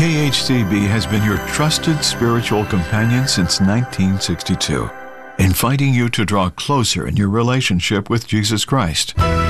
KHCB has been your trusted spiritual companion since 1962, inviting you to draw closer in your relationship with Jesus Christ.